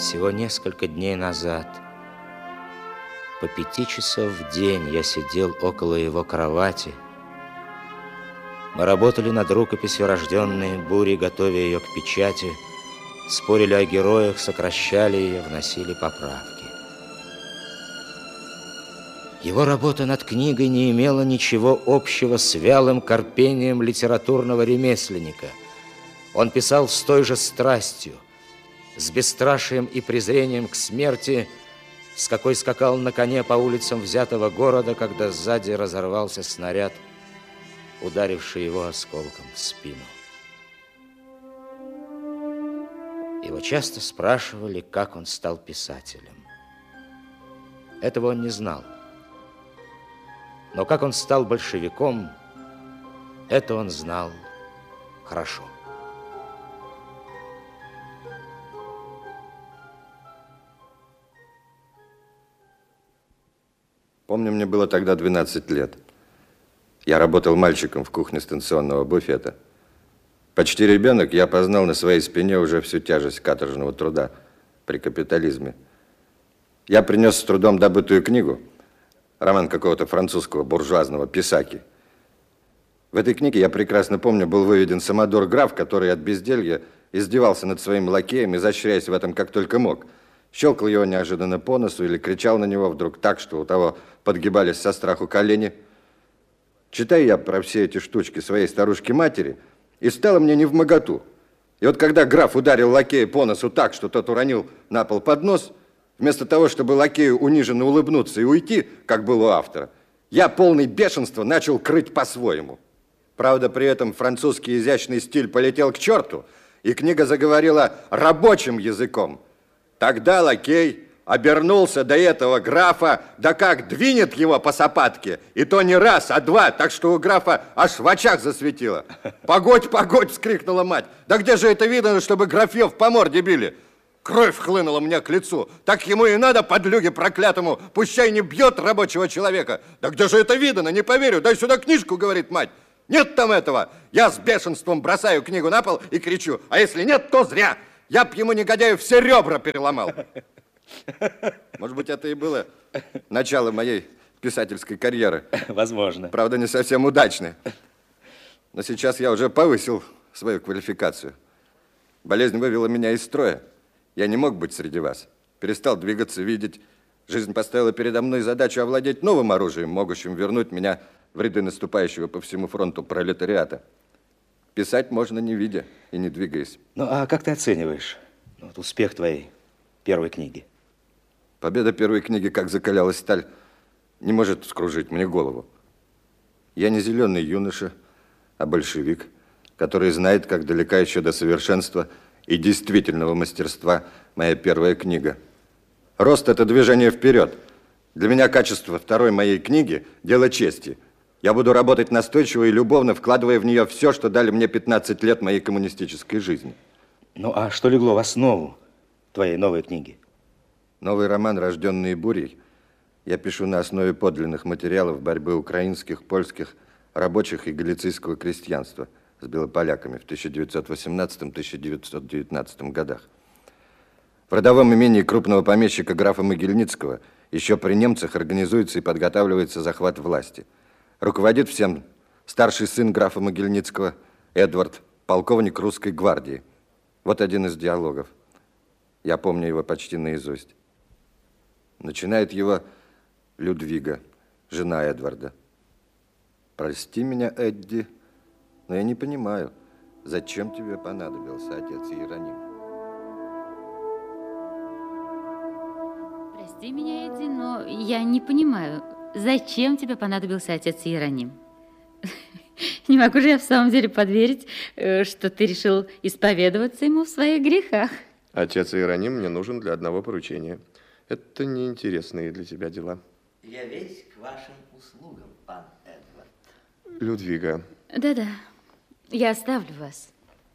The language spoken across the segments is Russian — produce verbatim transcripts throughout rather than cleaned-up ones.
Всего несколько дней назад по пяти часов в день я сидел около его кровати. Мы работали над рукописью «Рожденные бурей», готовя ее к печати, спорили о героях, сокращали ее, вносили поправки. Его работа над книгой не имела ничего общего с вялым корпением литературного ремесленника. Он писал с той же страстью, с бесстрашием и презрением к смерти, с какой скакал на коне по улицам взятого города, когда сзади разорвался снаряд, ударивший его осколком в спину. Его часто спрашивали, как он стал писателем. Этого он не знал. Но как он стал большевиком, это он знал хорошо. Помню, мне было тогда двенадцать лет. Я работал мальчиком в кухне станционного буфета. Почти ребенок, я познал на своей спине уже всю тяжесть каторжного труда при капитализме. Я принес с трудом добытую книгу, роман какого-то французского буржуазного писаки. В этой книге, я прекрасно помню, был выведен самодур граф, который от безделья издевался над своим лакеем, изощряясь в этом как только мог. Щелкал его неожиданно по носу или кричал на него вдруг так, что у того подгибались со страху колени. Читаю я про все эти штучки своей старушки-матери, и стало мне невмоготу. И вот когда граф ударил лакея по носу так, что тот уронил на пол поднос, вместо того, чтобы лакею униженно улыбнуться и уйти, как было у автора, я, полный бешенства, начал крыть по-своему. Правда, при этом французский изящный стиль полетел к черту, и книга заговорила рабочим языком. Тогда лакей обернулся до этого графа, да как двинет его по сапатке, и то не раз, а два, так что у графа аж в очах засветило. «Погодь, погодь!» — вскрикнула мать. «Да где же это видно, чтобы графьев по морде били?» Кровь хлынула мне к лицу. Так ему и надо, подлюге проклятому, пущай не бьет рабочего человека. Да где же это видно? Не поверю. Дай сюда книжку, говорит мать. Нет там этого. Я с бешенством бросаю книгу на пол и кричу. А если нет, то зря. Я б ему, негодяю, все ребра переломал. Может быть, это и было начало моей писательской карьеры. Возможно. Правда, не совсем удачной. Но сейчас я уже повысил свою квалификацию. Болезнь вывела меня из строя. Я не мог быть среди вас. Перестал двигаться, видеть. Жизнь поставила передо мной задачу овладеть новым оружием, могущим вернуть меня в ряды наступающего по всему фронту пролетариата. Писать можно не видя и не двигаясь. Ну, а как ты оцениваешь вот, успех твоей первой книги? Победа первой книги, как закалялась сталь, не может вскружить мне голову. Я не зеленый юноша, а большевик, который знает, как далека еще до совершенства и действительного мастерства моя первая книга. Рост – это движение вперед. Для меня качество второй моей книги – дело чести. Я буду работать настойчиво и любовно, вкладывая в нее все, что дали мне пятнадцать лет моей коммунистической жизни. Ну, а что легло в основу твоей новой книги? Новый роман «Рожденные бурей» я пишу на основе подлинных материалов борьбы украинских, польских, рабочих и галицийского крестьянства с белополяками в тысяча девятьсот восемнадцатом — тысяча девятьсот девятнадцатом годах. В родовом имении крупного помещика графа Могильницкого еще при немцах организуется и подготавливается захват власти. Руководит всем старший сын графа Могильницкого Эдвард, полковник русской гвардии. Вот один из диалогов. Я помню его почти наизусть. Начинает его Людвига, жена Эдварда. «Прости меня, Эдди, но я не понимаю, зачем тебе понадобился отец Иероним?» Прости меня, Эдди, но я не понимаю, зачем тебе понадобился отец Иероним? Не могу же я в самом деле поверить, что ты решил исповедоваться ему в своих грехах. Отец Иероним мне нужен для одного поручения. Это неинтересные для тебя дела. Я весь к вашим услугам, пан Эдвард. Людвига. Да-да, я оставлю вас.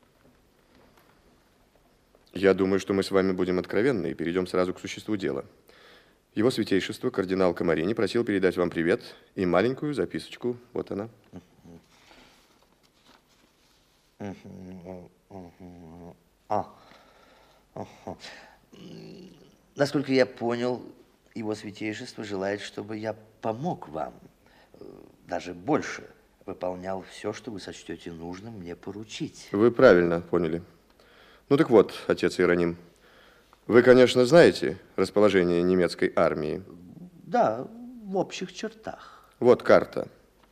Я думаю, что мы с вами будем откровенны и перейдем сразу к существу дела. Его святейшество, кардинал Камарини, просил передать вам привет и маленькую записочку. Вот она. А, Насколько я понял, его святейшество желает, чтобы я помог вам, даже больше, выполнял все, что вы сочтете нужным мне поручить. Вы правильно поняли. Ну так вот, отец Иероним, вы, конечно, знаете расположение немецкой армии? Да, в общих чертах. Вот карта.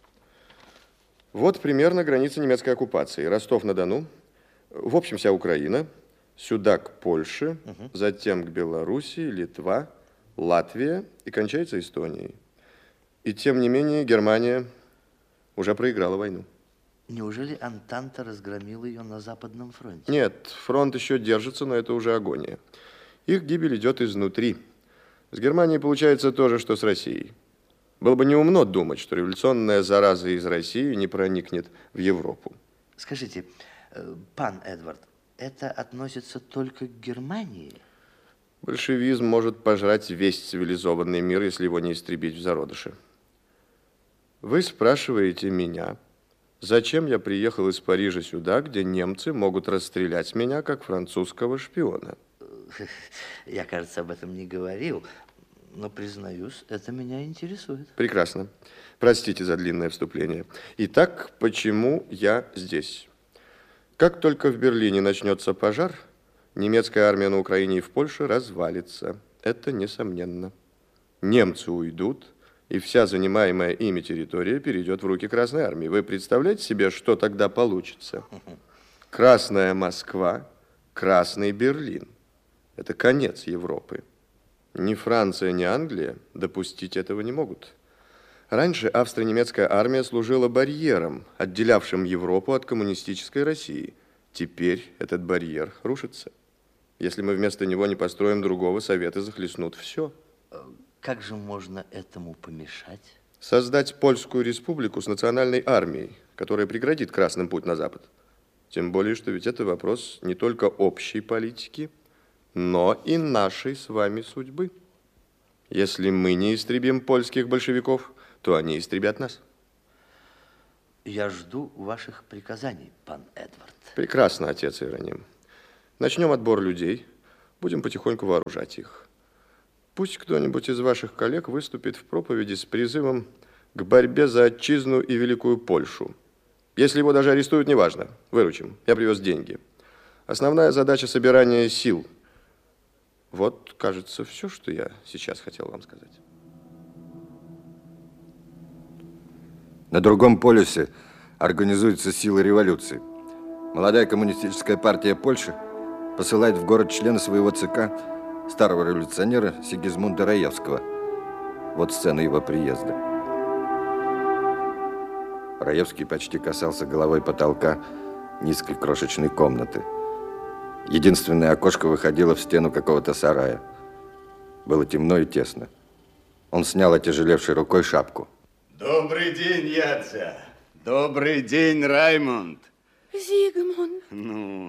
Вот примерно граница немецкой оккупации. Ростов-на-Дону, в общем, вся Украина, сюда к Польше, угу. затем к Белоруссии, Литва, Латвия и кончается Эстонией. И тем не менее Германия уже проиграла войну. Неужели Антанта разгромила ее на Западном фронте? Нет, фронт еще держится, но это уже агония. Их гибель идет изнутри. С Германией получается то же, что с Россией. Было бы неумно думать, что революционная зараза из России не проникнет в Европу. Скажите, пан Эдвард, это относится только к Германии? Большевизм может пожрать весь цивилизованный мир, если его не истребить в зародыше. Вы спрашиваете меня, зачем я приехал из Парижа сюда, где немцы могут расстрелять меня, как французского шпиона? Я, кажется, об этом не говорил, но, признаюсь, это меня интересует. Прекрасно. Простите за длинное вступление. Итак, почему я здесь? Как только в Берлине начнется пожар, немецкая армия на Украине и в Польше развалится. Это несомненно. Немцы уйдут, и вся занимаемая ими территория перейдет в руки Красной армии. Вы представляете себе, что тогда получится? Красная Москва, Красный Берлин. Это конец Европы. Ни Франция, ни Англия допустить этого не могут. Раньше австро-немецкая армия служила барьером, отделявшим Европу от коммунистической России. Теперь этот барьер рушится. Если мы вместо него не построим другого, советы захлестнут все. Как же можно этому помешать? Создать Польскую республику с национальной армией, которая преградит красным путь на Запад. Тем более, что ведь это вопрос не только общей политики, но и нашей с вами судьбы. Если мы не истребим польских большевиков, то они истребят нас. Я жду ваших приказаний, пан Эдвард. Прекрасно, отец Иероним. Начнем отбор людей, будем потихоньку вооружать их. Пусть кто-нибудь из ваших коллег выступит в проповеди с призывом к борьбе за отчизну и великую Польшу. Если его даже арестуют, неважно, выручим, я привез деньги. Основная задача — собирания сил. Вот, кажется, все, что я сейчас хотел вам сказать. На другом полюсе организуются силы революции. Молодая коммунистическая партия Польши посылает в город члена своего ЦК, старого революционера Сигизмунда Раевского. Вот сцена его приезда. Раевский почти касался головой потолка низкой крошечной комнаты. Единственное окошко выходило в стену какого-то сарая. Было темно и тесно. Он снял отяжелевшей рукой шапку. Добрый день, Яця. Добрый день, Раймонд. Зигмунд. Ну,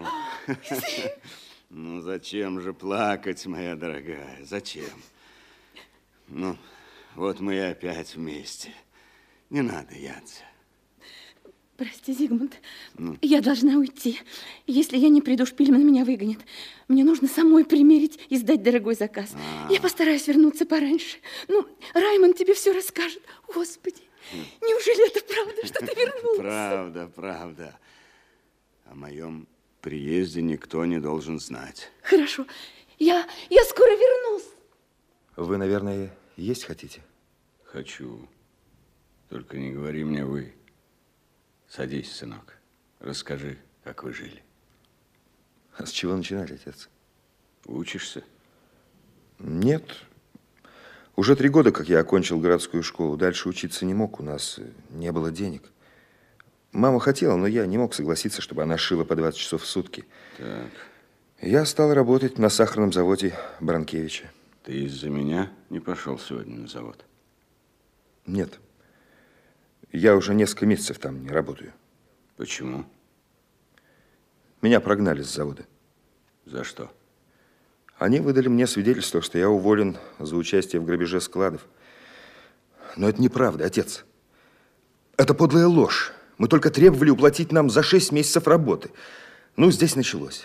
ну зачем же плакать, моя дорогая? Зачем? Ну, вот мы и опять вместе. Не надо, Яця. Прости, Зигмунд, ну. я должна уйти. Если я не приду, Шпильман меня выгонит. Мне нужно самой примерить и сдать дорогой заказ. А-а-а. Я постараюсь вернуться пораньше. Ну, Раймонд тебе все расскажет. Господи, неужели это правда, что ты вернулся? Правда, правда. О моем приезде никто не должен знать. Хорошо, я, я скоро вернусь. Вы, наверное, есть хотите? Хочу. Только не говори мне вы. Садись, сынок. Расскажи, как вы жили. А с чего начинать, отец? Учишься? Нет. Уже три года, как я окончил городскую школу. Дальше учиться не мог, у нас не было денег. Мама хотела, но я не мог согласиться, чтобы она шила по двадцать часов в сутки. Так. Я стал работать на сахарном заводе Бранкевича. Ты из-за меня не пошел сегодня на завод? Нет. Я уже несколько месяцев там не работаю. Почему? Меня прогнали с завода. За что? Они выдали мне свидетельство, что я уволен за участие в грабеже складов. Но это неправда, отец. Это подлая ложь. Мы только требовали уплатить нам за шесть месяцев работы. Ну, здесь началось.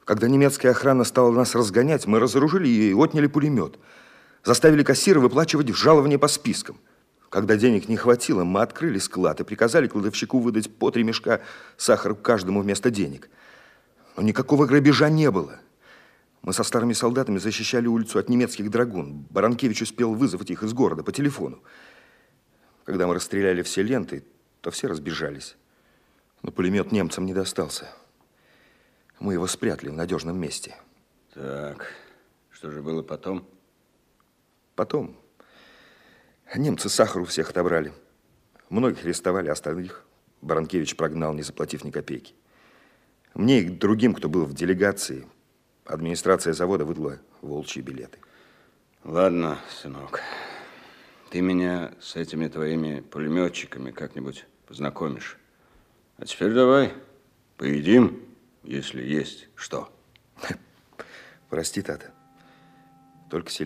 Когда немецкая охрана стала нас разгонять, мы разоружили ее и отняли пулемет. Заставили кассира выплачивать жалования по спискам. Когда денег не хватило, мы открыли склад и приказали кладовщику выдать по три мешка сахара каждому вместо денег. Но никакого грабежа не было. Мы со старыми солдатами защищали улицу от немецких драгун. Баранкевич успел вызвать их из города по телефону. Когда мы расстреляли все ленты, то все разбежались. Но пулемет немцам не достался. Мы его спрятали в надежном месте. Так, что же было потом? Потом немцы сахар у всех отобрали. Многих арестовали, остальных Баранкевич прогнал, не заплатив ни копейки. Мне и другим, кто был в делегации, администрация завода выдала волчьи билеты. Ладно, сынок, ты меня с этими твоими пулеметчиками как-нибудь познакомишь. А теперь давай поедим, если есть что. Прости, Тата, только селедку.